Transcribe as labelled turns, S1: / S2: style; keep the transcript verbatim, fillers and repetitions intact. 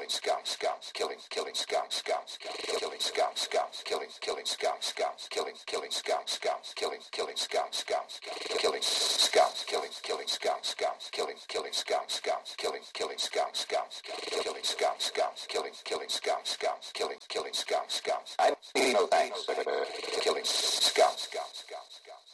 S1: killing scum, scum, killing, killing scum, scum, killing scum, scum, killing, killing scum, scum, killing, killing scum, scum, killing, killing scum, scum, killing scum, killing, killing scum, scum, killing, killing scum, scum, killing, killing scum, scum, killing scum, scum, killing, killing scum, scum, killing, killing scum, scum. I need no thanks, killing scum, scum, scum, scum.